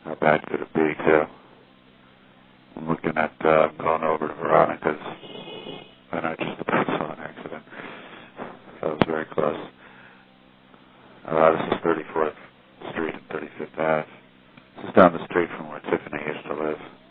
How bad could it be, too? I'm looking at going over to Veronica's, and I just about saw an accident. That was very close. This is 34th Street and 35th Ave. This is down the street from where Tiffany used to live.